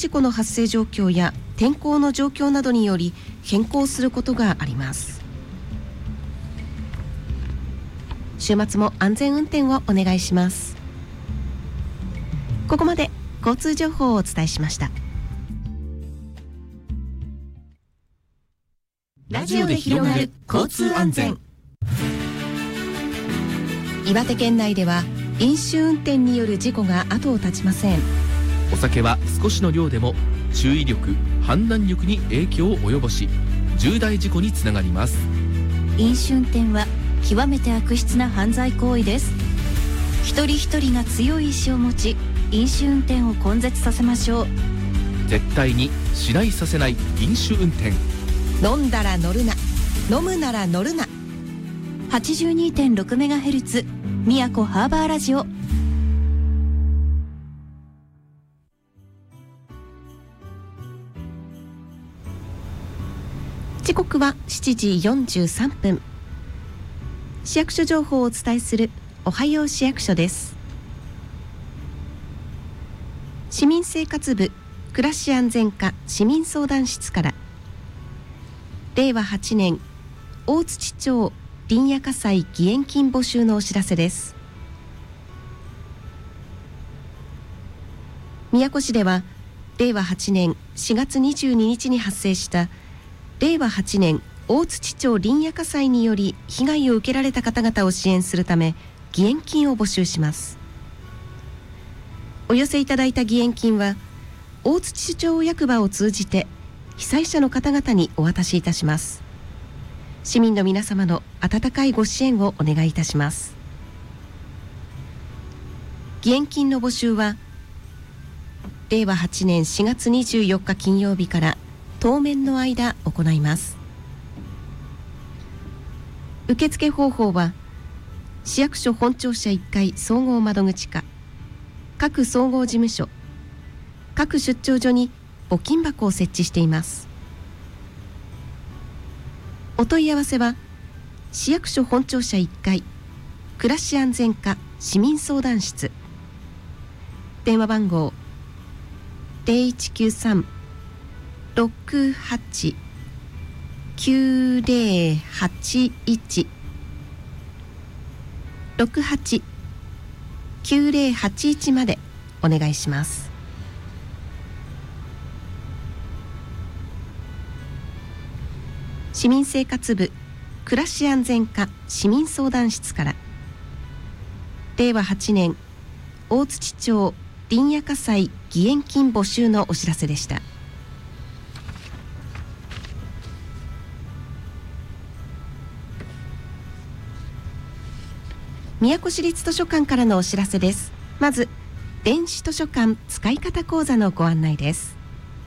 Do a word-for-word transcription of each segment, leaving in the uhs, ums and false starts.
事故の発生状況や天候の状況などにより変更することがあります。週末も安全運転をお願いします。ここまで交通情報をお伝えしました。 ラジオで広がる交通安全。 岩手県内では飲酒運転による事故が後を絶ちません。 お酒は少しの量でも注意力、判断力に影響を及ぼし、重大事故につながります。 飲酒運転は極めて悪質な犯罪行為です。一人一人が強い意志を持ち、飲酒運転を根絶させましょう。 絶対にしないさせない飲酒運転。 飲んだら乗るな、飲むなら乗るな。 はちじゅうにてんろくメガヘルツ 宮古ハーバーラジオ。 時刻はしちじよんじゅうさんぷん。市役所情報をお伝えするおはよう市役所です。市民生活部暮らし安全課市民相談室かられいわはちねん大槌町林野火災義援金募集のお知らせです。宮古市ではれいわはちねんしがつにじゅうににちに発生したれいわはちねん大槌町林野火災により被害を受けられた方々を支援するため義援金を募集します。お寄せいただいた義援金は大槌町役場を通じて被災者の方々にお渡しいたします。市民の皆様の温かいご支援をお願いいたします。義援金の募集はれいわはちねんしがつにじゅうよっか金曜日から当面の間行います。受付方法は市役所本庁舎いっかい総合窓口課、各総合事務所、各出張所に募金箱を設置しています。お問い合わせは市役所本庁舎いっかい暮らし安全課市民相談室、電話番号 ゼロいちきゅうさん ろくはち きゅうゼロはちいち ろくはち きゅうゼロはちいちまでお願いします。市民生活部暮らし安全課市民相談室かられいわはちねん大槌町林野火災義援金募集のお知らせでした。宮古市立図書館からのお知らせです。まず電子図書館使い方講座のご案内です。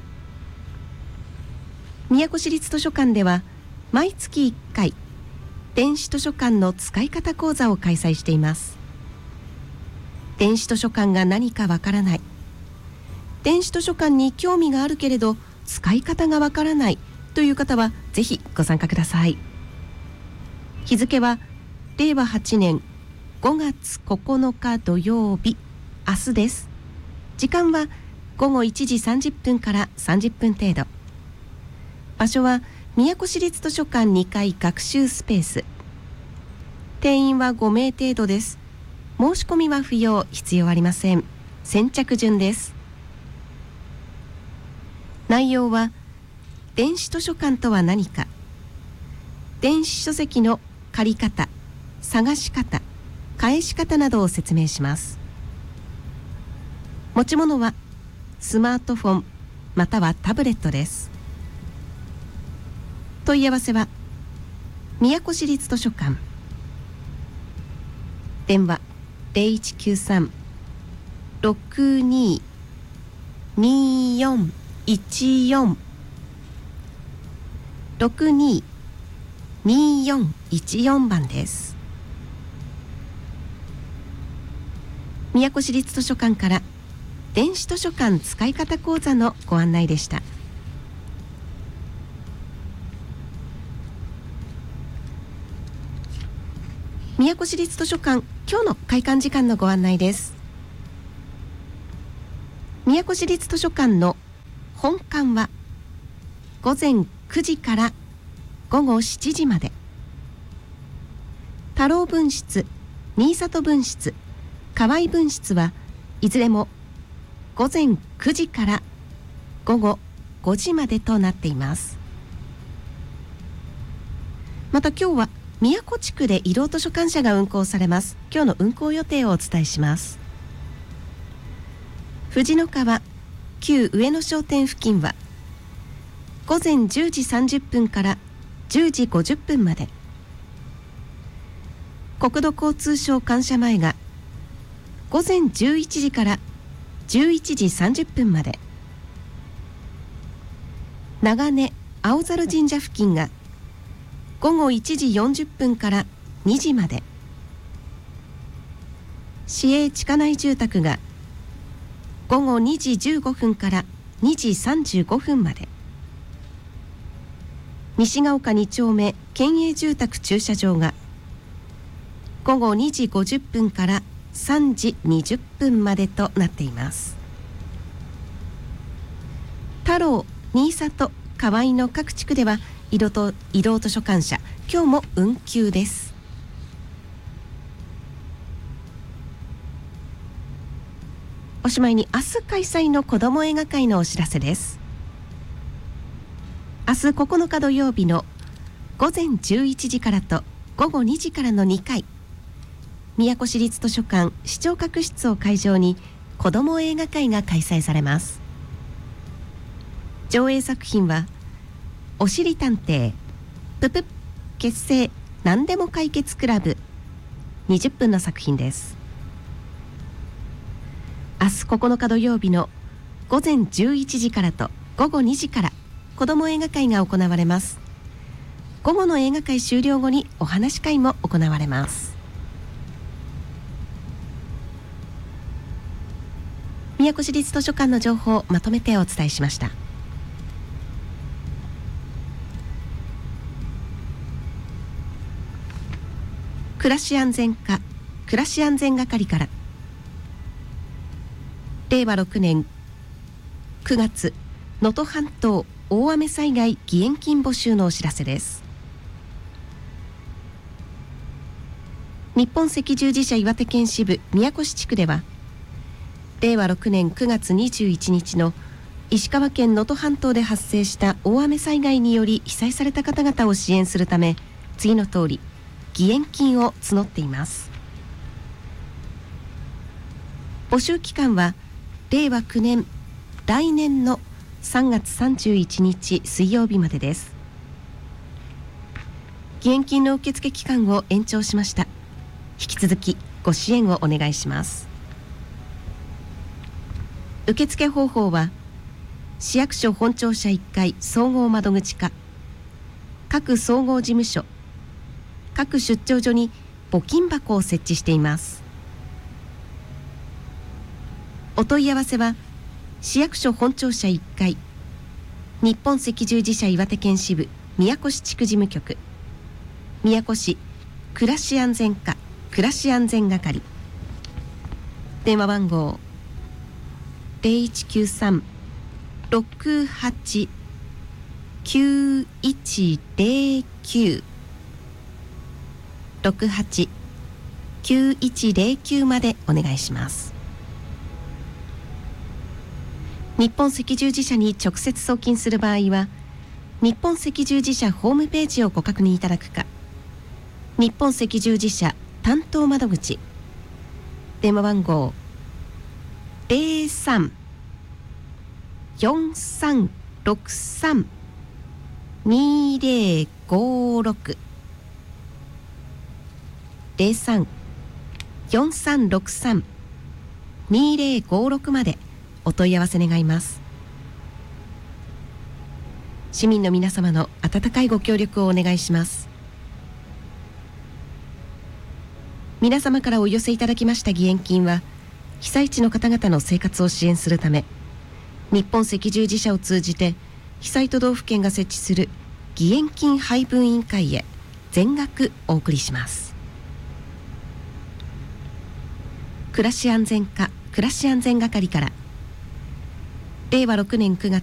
宮古市立図書館では毎月いっかい電子図書館の使い方講座を開催しています。電子図書館が何かわからない、電子図書館に興味があるけれど使い方がわからないという方はぜひご参加ください。日付はれいわはちねんごがつここのか土曜日、明日です。時間はごごいちじさんじゅっぷんからさんじゅっぷん程度。場所は宮古市立図書館にかい学習スペース。定員はごめい程度です。申し込みは不要、必要ありません。先着順です。内容は電子図書館とは何か、電子書籍の借り方、探し方、返し方などを説明します。持ち物はスマートフォンまたはタブレットです。問い合わせは宮古市立図書館、電話ゼロいちきゅうさん ろくに によんいちよん ろくに によんいちよん番です。宮古市立図書館から電子図書館使い方講座のご案内でした。宮古市立図書館今日の開館時間のご案内です。宮古市立図書館の本館はごぜんくじからごごしちじまで、太郎分室、新里分室、河合分室はいずれもごぜんくじからごごごじまでとなっています。また今日は宮古地区で移動図書館車が運行されます。今日の運行予定をお伝えします。藤の川旧上野商店付近はごぜんじゅうじさんじゅっぷんからじゅうじごじゅっぷんまで、国土交通省官舎前がごぜんじゅういちじからじゅういちじさんじゅっぷんまで、長根青猿神社付近がごごいちじよんじゅっぷんからにじまで、市営地下内住宅がごごにじじゅうごふんからにじさんじゅうごふんまで、西が丘に丁目県営住宅駐車場がごごにじごじゅっぷんからさんじにじゅっぷんまでとなっています。太郎、新里、河合の各地区では移動と移動図書館車今日も運休です。おしまいに明日開催の子ども映画会のお知らせです。明日ここのか土曜日のごぜんじゅういちじからとごごにじからのにかい、宮古市立図書館視聴覚室を会場に子ども映画会が開催されます。上映作品はおしり探偵、ぷぷ結成何でも解決クラブ、にじゅっぷんの作品です。明日ここのか土曜日のごぜんじゅういちじからとごごにじから子ども映画会が行われます。午後の映画会終了後にお話し会も行われます。宮古市立図書館の情報をまとめてお伝えしました。暮らし安全課暮らし安全係かられいわろくねんくがつ能登半島大雨災害義援金募集のお知らせです。日本赤十字社岩手県支部宮古市地区ではれいわろくねんくがつにじゅういちにちの石川県能登半島で発生した大雨災害により被災された方々を支援するため、次の通り義援金を募っています。募集期間はれいわきゅうねん来年のさんがつさんじゅういちにち水曜日までです。義援金の受付期間を延長しました。引き続きご支援をお願いします。受付方法は市役所本庁舎いっかい総合窓口課、各総合事務所、各出張所に募金箱を設置しています。お問い合わせは市役所本庁舎いっかい日本赤十字社岩手県支部宮古市地区事務局、宮古市暮らし安全課暮らし安全係、電話番号 ゼロいちきゅうさん ろくはち きゅういちゼロきゅう ろくはち きゅういちゼロきゅうまでお願いします。日本赤十字社に直接送金する場合は日本赤十字社ホームページをご確認いただくか、日本赤十字社担当窓口、電話番号 ゼロさん よんさんろくさん にゼロごろく ゼロさん よんさんろくさん にゼロごろくまでお問い合わせ願います。市民の皆様の温かいご協力をお願いします。皆様からお寄せいただきました義援金は被災地の方々の生活を支援するため、日本赤十字社を通じて被災都道府県が設置する義援金配分委員会へ全額お送りします。暮らし安全課暮らし安全係かられいわろくねんくがつ